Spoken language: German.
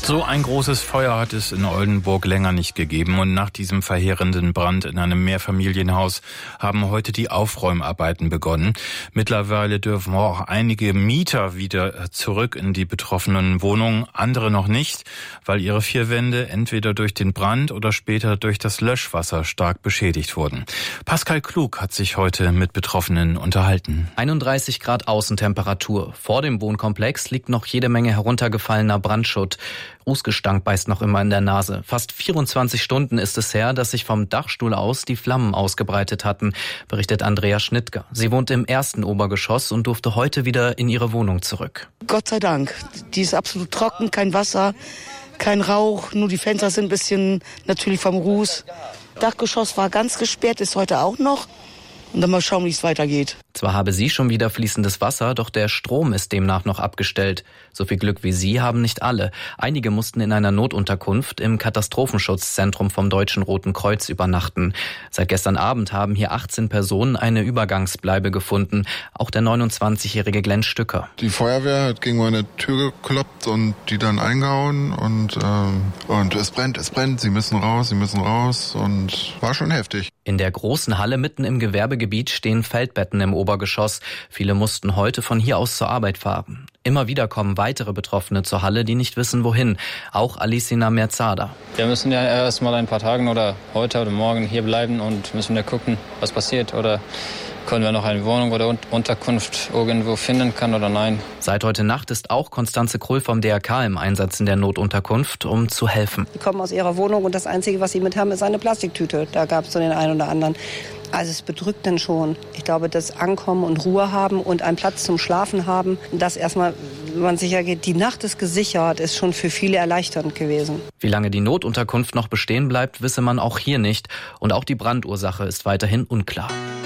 So ein großes Feuer hat es in Oldenburg länger nicht gegeben und nach diesem verheerenden Brand in einem Mehrfamilienhaus haben heute die Aufräumarbeiten begonnen. Mittlerweile dürfen auch einige Mieter wieder zurück in die betroffenen Wohnungen, andere noch nicht, weil ihre 4 Wände entweder durch den Brand oder später durch das Löschwasser stark beschädigt wurden. Pascal Klug hat sich heute mit Betroffenen unterhalten. 31 Grad Außentemperatur. Vor dem Wohnkomplex liegt noch jede Menge heruntergefallener Brandschutt. Rußgestank beißt noch immer in der Nase. Fast 24 Stunden ist es her, dass sich vom Dachstuhl aus die Flammen ausgebreitet hatten, berichtet Andrea Schnittger. Sie wohnt im 1. Obergeschoss und durfte heute wieder in ihre Wohnung zurück. Gott sei Dank. Die ist absolut trocken, kein Wasser, kein Rauch, nur die Fenster sind ein bisschen natürlich vom Ruß. Dachgeschoss war ganz gesperrt, ist heute auch noch. Und dann mal schauen, wie es weitergeht. Zwar habe sie schon wieder fließendes Wasser, doch der Strom ist demnach noch abgestellt. So viel Glück wie sie haben nicht alle. Einige mussten in einer Notunterkunft im Katastrophenschutzzentrum vom Deutschen Roten Kreuz übernachten. Seit gestern Abend haben hier 18 Personen eine Übergangsbleibe gefunden. Auch der 29-jährige Glenn Stücker. Die Feuerwehr hat gegen meine Tür gekloppt und die dann eingehauen und es brennt, sie müssen raus und war schon heftig. In der großen Halle mitten im Gewerbegebiet stehen Feldbetten im Obergeschoss. Viele mussten heute von hier aus zur Arbeit fahren. Immer wieder kommen weitere Betroffene zur Halle, die nicht wissen, wohin. Auch Alicina Merzada. Wir müssen ja erst mal ein paar Tage oder heute oder morgen hier bleiben und müssen ja gucken, was passiert. Oder können wir noch eine Wohnung oder Unterkunft irgendwo finden kann oder nein. Seit heute Nacht ist auch Konstanze Krull vom DRK im Einsatz in der Notunterkunft, um zu helfen. Die kommen aus ihrer Wohnung und das Einzige, was sie mit haben, ist eine Plastiktüte. Da gab es so den einen oder anderen. Also es bedrückt dann schon. Ich glaube, das Ankommen und Ruhe haben und einen Platz zum Schlafen haben, dass erstmal man sicher geht, die Nacht ist gesichert, ist schon für viele erleichternd gewesen. Wie lange die Notunterkunft noch bestehen bleibt, wisse man auch hier nicht. Und auch die Brandursache ist weiterhin unklar.